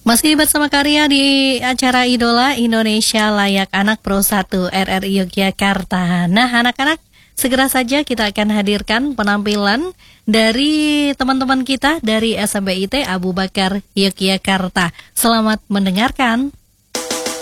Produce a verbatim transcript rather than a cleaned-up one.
Masih bersama karya di acara Idola Indonesia Layak Anak Pro satu R R I Yogyakarta. Nah, anak-anak, segera saja kita akan hadirkan penampilan dari teman-teman kita dari S M P I T Abu Bakar Yogyakarta. Selamat mendengarkan.